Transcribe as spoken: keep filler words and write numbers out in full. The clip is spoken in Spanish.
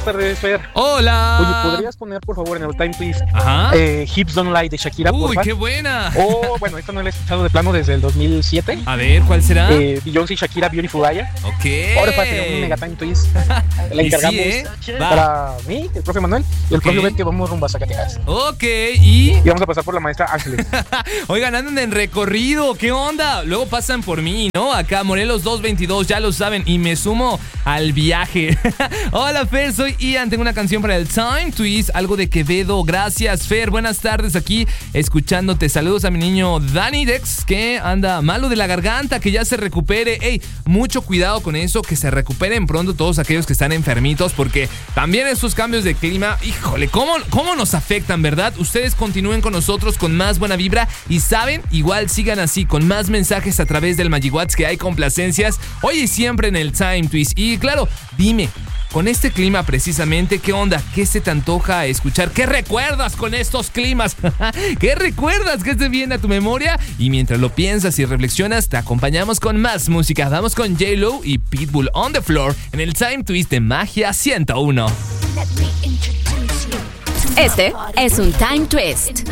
tardes, Fer. Hola. Oye, ¿podrías poner, por favor, en el Time Please, Ajá. eh, Hips Don't Lie de Shakira, Uy, porfa? qué buena. O, bueno, esta no la he escuchado de plano desde el dos mil siete. A ver, ¿cuál será? Eh, Beyoncé y Shakira, Beautiful Aya. Ok. Ahora para tener un Mega Time Twist. La Y encargamos sí, ¿eh? Va. para mí, el profe Manuel, y el Ok. profe Ben, que vamos rumbo a Zacatecas. Ok, y... Y vamos a pasar por la maestra Ángeles. Oigan, andan en recorrido, ¿qué onda? Luego pasan por mí, ¿no? Acá, Morelos doscientos veintidós, ya lo saben, y me sumo al viaje. Hola, Fer, soy Ian, tengo una canción para el Time Twist, algo de Quevedo. Gracias, Fer, buenas tardes aquí, escuchándote. Saludos a mi niño Dani Dex, que anda malo de la garganta, que ya se recupere. Ey, mucho cuidado con eso, que se recuperen pronto todos aquellos que están enfermitos, porque también estos cambios de clima, híjole, ¿cómo, cómo nos afectan, verdad? Ustedes continúen con nosotros con más buena vibra y saben, igual sigan así con más mensajes a través del Magiwatts, que hay complacencias hoy y siempre en el Time Twist. Y claro, dime, con este clima precisamente, ¿qué onda? ¿Qué se te antoja escuchar? ¿Qué recuerdas con estos climas? ¿Qué recuerdas que esté bien a tu memoria? Y mientras lo piensas y reflexionas, te acompañamos con más música. Vamos con J-Lo y Pitbull on the Floor en el Time Twist de Magia ciento uno. Este es un Time Twist